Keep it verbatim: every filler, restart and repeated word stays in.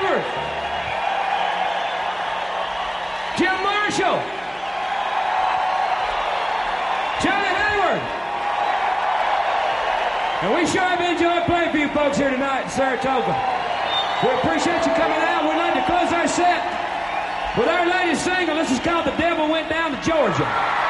Hayward, Jim Marshall, Johnny Hayward. And we sure have enjoyed playing for you folks here tonight in Saratoga. We appreciate you coming out. We'd like to close our set with our latest single. This is called The Devil Went Down to Georgia.